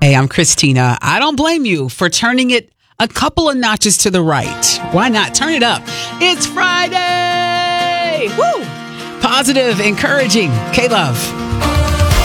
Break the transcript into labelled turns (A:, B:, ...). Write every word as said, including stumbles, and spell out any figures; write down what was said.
A: Hey, I'm Christina. I don't blame you for turning it a couple of notches to the right. Why not? Turn it up. It's Friday. Woo! Positive, encouraging. K-Love.